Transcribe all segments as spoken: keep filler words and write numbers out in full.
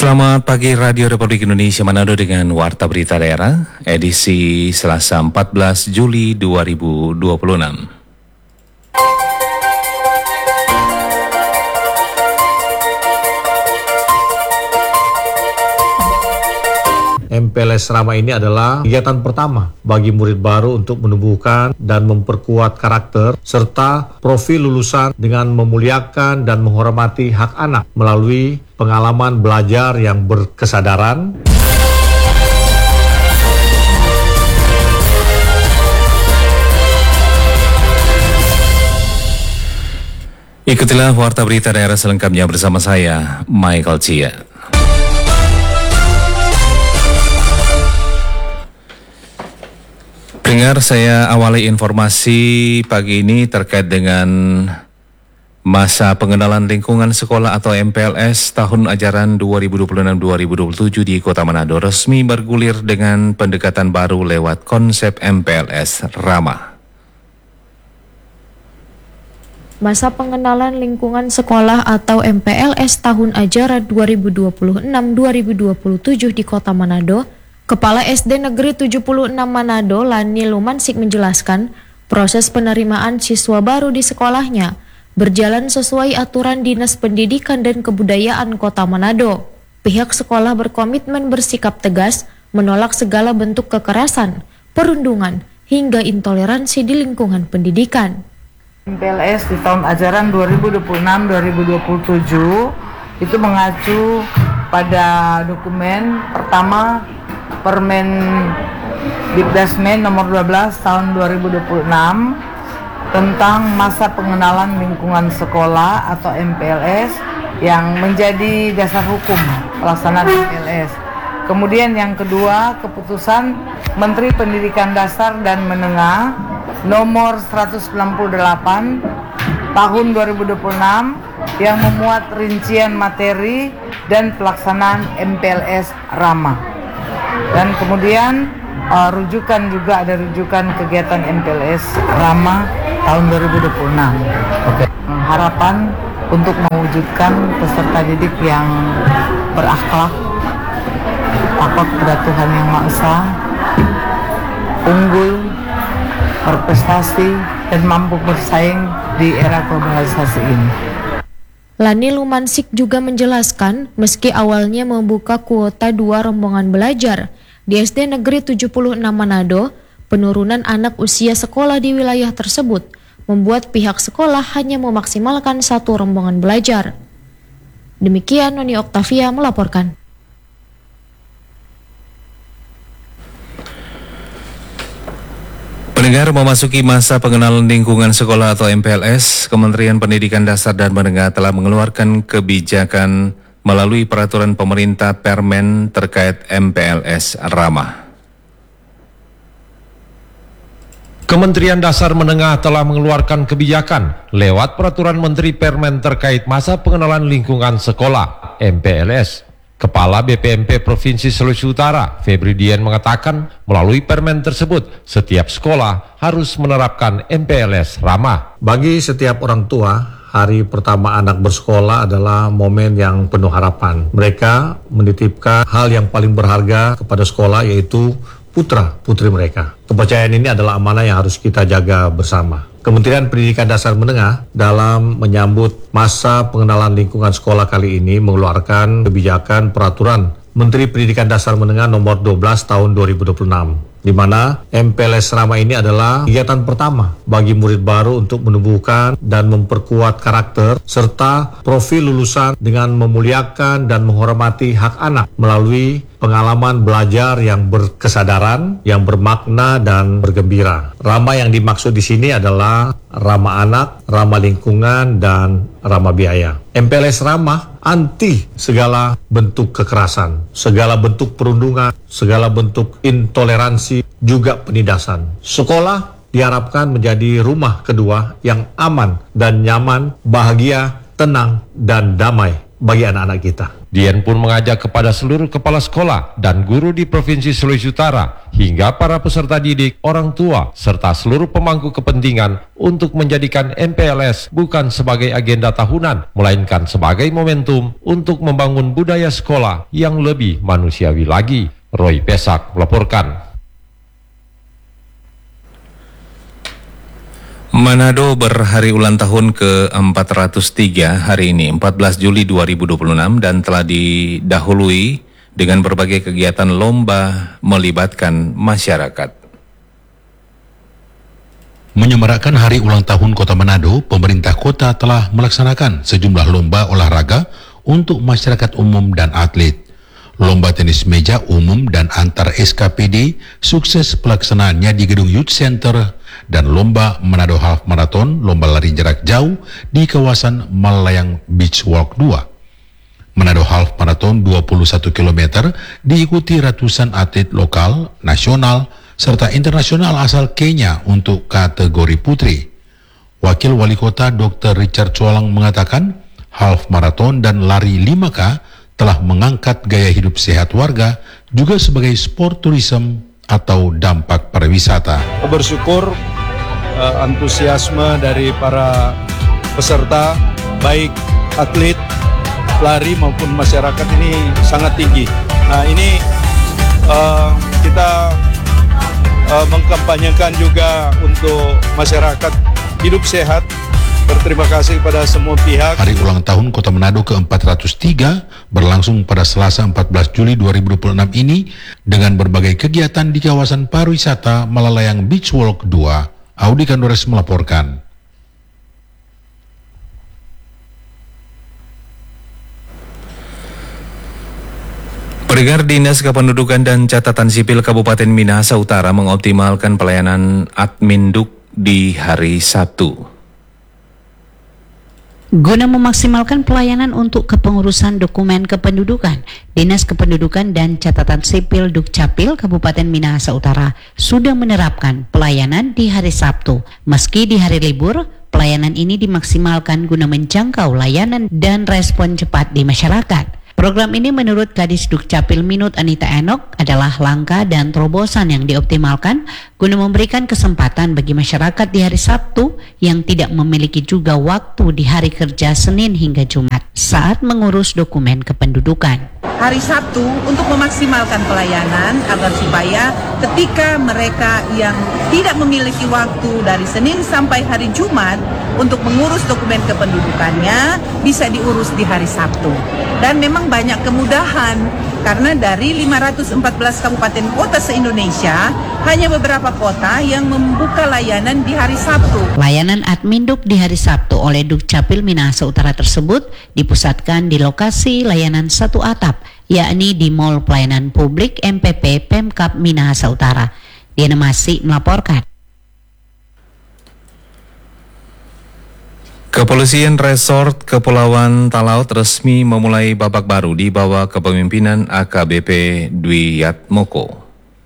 Selamat pagi Radio Republik Indonesia Manado dengan Warta Berita Daerah, edisi Selasa empat belas Juli dua ribu dua puluh enam. M P L S Rama ini adalah kegiatan pertama bagi murid baru untuk menumbuhkan dan memperkuat karakter serta profil lulusan dengan memuliakan dan menghormati hak anak melalui pengalaman belajar yang berkesadaran. Ikutilah Warta Berita Daerah selengkapnya bersama saya, Michael Chia. Dengar, saya awali informasi pagi ini terkait dengan masa pengenalan lingkungan sekolah atau M P L S tahun ajaran dua ribu dua puluh enam dua ribu dua puluh tujuh di Kota Manado resmi bergulir dengan pendekatan baru lewat konsep M P L S Rama. Masa pengenalan lingkungan sekolah atau M P L S tahun ajaran dua ribu dua puluh enam dua ribu dua puluh tujuh di Kota Manado, Kepala S D Negeri tujuh puluh enam Manado, Lani Lumansik menjelaskan, proses penerimaan siswa baru di sekolahnya berjalan sesuai aturan Dinas Pendidikan dan Kebudayaan Kota Manado. Pihak sekolah berkomitmen bersikap tegas, menolak segala bentuk kekerasan, perundungan, hingga intoleransi di lingkungan pendidikan. M P L S di tahun ajaran dua ribu dua puluh enam dua ribu dua puluh tujuh itu mengacu pada dokumen pertama Permen Dikdasmen nomor dua belas tahun dua ribu dua puluh enam tentang masa pengenalan lingkungan sekolah atau M P L S yang menjadi dasar hukum pelaksanaan M P L S. Kemudian yang kedua, keputusan Menteri Pendidikan Dasar dan Menengah nomor seratus sembilan puluh delapan tahun dua ribu dua puluh enam yang memuat rincian materi dan pelaksanaan M P L S Rama. Dan kemudian uh, rujukan juga ada rujukan kegiatan M P L S Rama tahun dua ribu dua puluh enam. Oke. Harapan untuk mewujudkan peserta didik yang berakhlak, takut kepada Tuhan Yang Maha Esa, unggul, berprestasi, dan mampu bersaing di era globalisasi ini. Lani Lumansik juga menjelaskan, meski awalnya membuka kuota dua rombongan belajar di S D Negeri tujuh puluh enam Manado, penurunan anak usia sekolah di wilayah tersebut membuat pihak sekolah hanya memaksimalkan satu rombongan belajar. Demikian Noni Oktavia melaporkan. Pendengar, memasuki masa pengenalan lingkungan sekolah atau M P L S, Kementerian Pendidikan Dasar dan Menengah telah mengeluarkan kebijakan melalui peraturan pemerintah Permen terkait M P L S Rama. Kementerian Dasar Menengah telah mengeluarkan kebijakan lewat peraturan Menteri Permen terkait masa pengenalan lingkungan sekolah M P L S. Kepala B P M P Provinsi Sulawesi Utara, Febri Dian, mengatakan melalui permen tersebut, setiap sekolah harus menerapkan M P L S Rama. Bagi setiap orang tua, hari pertama anak bersekolah adalah momen yang penuh harapan. Mereka menitipkan hal yang paling berharga kepada sekolah, yaitu putra-putri mereka. Kepercayaan ini adalah amanah yang harus kita jaga bersama. Kementerian Pendidikan Dasar Menengah dalam menyambut masa pengenalan lingkungan sekolah kali ini mengeluarkan kebijakan peraturan Menteri Pendidikan Dasar Menengah nomor dua belas tahun dua ribu dua puluh enam, di mana M P L S Rama ini adalah kegiatan pertama bagi murid baru untuk menumbuhkan dan memperkuat karakter serta profil lulusan dengan memuliakan dan menghormati hak anak melalui pengalaman belajar yang berkesadaran, yang bermakna dan bergembira. Rama yang dimaksud di sini adalah ramah anak, ramah lingkungan, dan ramah biaya. M P L S Rama anti segala bentuk kekerasan, segala bentuk perundungan, segala bentuk intoleransi, juga penindasan. Sekolah diharapkan menjadi rumah kedua yang aman dan nyaman, bahagia, tenang, dan damai bagi anak-anak kita. Dian pun mengajak kepada seluruh kepala sekolah dan guru di Provinsi Sulawesi Utara hingga para peserta didik, orang tua, serta seluruh pemangku kepentingan untuk menjadikan M P L S bukan sebagai agenda tahunan, melainkan sebagai momentum untuk membangun budaya sekolah yang lebih manusiawi lagi. Roy Pesak melaporkan. Manado berhari ulang tahun ke empat ratus tiga hari ini, empat belas Juli dua ribu dua puluh enam, dan telah didahului dengan berbagai kegiatan lomba melibatkan masyarakat. Menyemarakkan hari ulang tahun Kota Manado, pemerintah kota telah melaksanakan sejumlah lomba olahraga untuk masyarakat umum dan atlet. Lomba tenis meja umum dan antar S K P D sukses pelaksanaannya di Gedung Youth Center, dan lomba Manado Half Marathon, lomba lari jarak jauh di kawasan Malayang Beach Walk dua. Manado Half Marathon dua puluh satu kilometer diikuti ratusan atlet lokal, nasional, serta internasional asal Kenya untuk kategori putri. Wakil Wali Kota Doktor Richard Cholang mengatakan, Half Marathon dan lari lima K telah mengangkat gaya hidup sehat warga juga sebagai sport tourism atau dampak pariwisata. Bersyukur uh, antusiasme dari para peserta, baik atlet, pelari maupun masyarakat ini sangat tinggi. Nah ini uh, kita uh, mengkampanyekan juga untuk masyarakat hidup sehat. Berterima kasih kepada semua pihak. Hari ulang tahun Kota Manado ke empat ratus tiga berlangsung pada Selasa empat belas Juli dua ribu dua puluh enam ini dengan berbagai kegiatan di kawasan pariwisata Malayang Beach Walk dua. Audi Kandores melaporkan. Pendengar, Dinas Kependudukan dan Catatan Sipil Kabupaten Minahasa Utara mengoptimalkan pelayanan Adminduk di hari Sabtu. Guna memaksimalkan pelayanan untuk kepengurusan dokumen kependudukan, Dinas Kependudukan dan Catatan Sipil Dukcapil Kabupaten Minahasa Utara sudah menerapkan pelayanan di hari Sabtu. Meski di hari libur, pelayanan ini dimaksimalkan guna menjangkau layanan dan respon cepat di masyarakat. Program ini menurut Kadis Dukcapil Minut Anita Enok adalah langkah dan terobosan yang dioptimalkan guna memberikan kesempatan bagi masyarakat di hari Sabtu yang tidak memiliki juga waktu di hari kerja Senin hingga Jumat saat mengurus dokumen kependudukan. Hari Sabtu untuk memaksimalkan pelayanan agar supaya ketika mereka yang tidak memiliki waktu dari Senin sampai hari Jumat untuk mengurus dokumen kependudukannya bisa diurus di hari Sabtu. Dan memang banyak kemudahan karena dari lima ratus empat belas kabupaten kota se-Indonesia hanya beberapa kota yang membuka layanan di hari Sabtu. Layanan Adminduk di hari Sabtu oleh Dukcapil Minahasa Utara tersebut dipusatkan di lokasi layanan satu atap, yakni di Mall Pelayanan Publik M P P Pemkab Minahasa Utara. Diana Masih melaporkan. Kepolisian Resort Kepulauan Talaut resmi memulai babak baru di bawah kepemimpinan A K B P Dwi Yatmoko.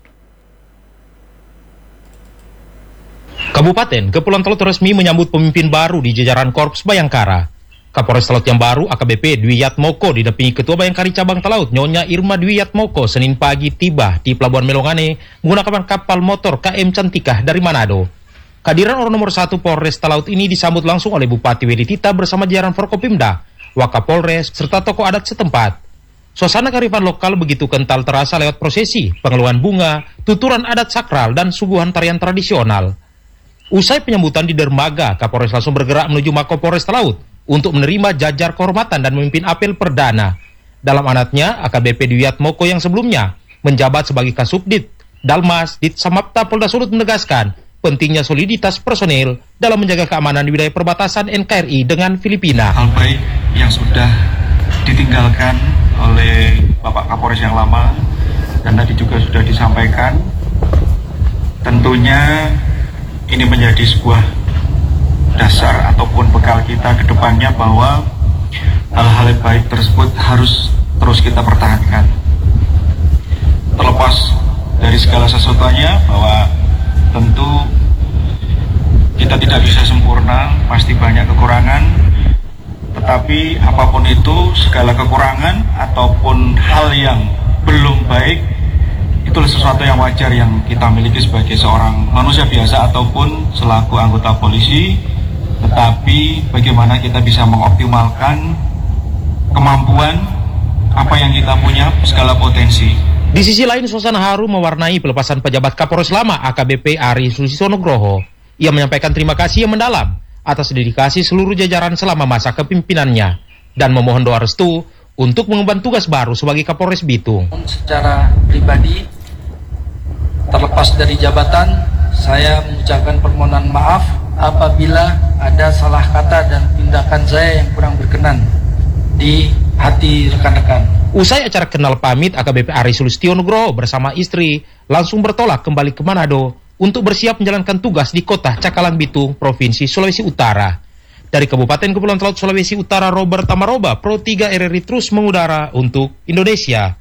Kabupaten Kepulauan Talaut resmi menyambut pemimpin baru di jajaran Korps Bayangkara. Kapolres Talaut yang baru A K B P Dwi Yatmoko didampingi Ketua Bayangkari Cabang Talaut Nyonya Irma Dwi Yatmoko Senin pagi tiba di Pelabuhan Melongane menggunakan kapal motor K M Cantikah dari Manado. Kehadiran orang nomor satu Polres Talaut ini disambut langsung oleh Bupati Weditita bersama jajaran Forkopimda, Wakapolres, serta tokoh adat setempat. Suasana kearifan lokal begitu kental terasa lewat prosesi, pengeluhan bunga, tuturan adat sakral, dan suguhan tarian tradisional. Usai penyambutan di dermaga, Kapolres langsung bergerak menuju Mako Polres Talaut untuk menerima jajar kehormatan dan memimpin apel perdana. Dalam adatnya, A K B P Dwi Yatmoko yang sebelumnya menjabat sebagai Kasubdit, Dalmas, Dit Samapta Polda Sulut menegaskan pentingnya soliditas personel dalam menjaga keamanan di wilayah perbatasan N K R I dengan Filipina. Hal baik yang sudah ditinggalkan oleh Bapak Kapolres yang lama dan tadi juga sudah disampaikan, tentunya ini menjadi sebuah dasar ataupun bekal kita ke depannya bahwa hal-hal yang baik tersebut harus terus kita pertahankan. Terlepas dari segala sesuatunya bahwa tentu kita tidak bisa sempurna, pasti banyak kekurangan, Tetapi apapun itu, segala kekurangan ataupun hal yang belum baik, itulah sesuatu yang wajar yang kita miliki sebagai seorang manusia biasa ataupun selaku anggota polisi. Tetapi bagaimana kita bisa mengoptimalkan kemampuan apa yang kita punya, segala potensi. Di sisi lain, suasana haru mewarnai pelepasan pejabat Kapolres lama A K B P Ari Sulistiono Nugroho. Ia menyampaikan terima kasih yang mendalam atas dedikasi seluruh jajaran selama masa kepemimpinannya dan memohon doa restu untuk mengemban tugas baru sebagai Kapolres Bitung. Secara pribadi, terlepas dari jabatan, saya mengucapkan permohonan maaf apabila ada salah kata dan tindakan saya yang kurang berkenan di hati rekan-rekan. Usai acara kenal pamit, A K B P Ari Sulistiono Nugroho bersama istri langsung bertolak kembali ke Manado untuk bersiap menjalankan tugas di kota Cakalang Bitung, Provinsi Sulawesi Utara. Dari Kabupaten Kepulauan Talaut Sulawesi Utara, Robert Tamaroba, Pro tiga R R I terus mengudara untuk Indonesia.